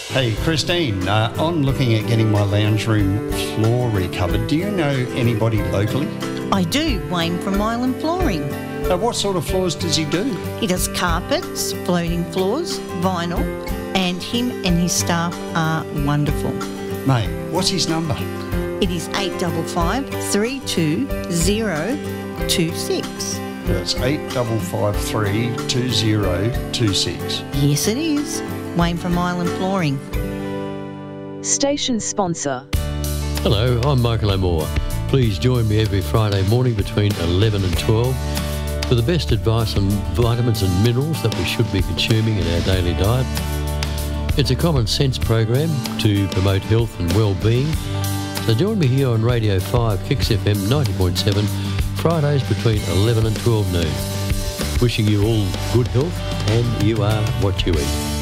Hey, Christine, I'm looking at getting my lounge room floor recovered. Do you know anybody locally? I do, Wayne from Island Flooring. What sort of floors does he do? He does carpets, floating floors, vinyl, and him and his staff are wonderful. Mate, what's his number? It is 855 32026. That's 8553 2026. Yes, it is. Wayne from Island Flooring. Station sponsor. Hello, I'm Michael O'More. Please join me every Friday morning between 11 and 12 for the best advice on vitamins and minerals that we should be consuming in our daily diet. It's a common sense program to promote health and well-being. So join me here on Radio 5 Kicks FM 90.7 Fridays between 11 and 12 noon. Wishing you all good health, and you are what you eat.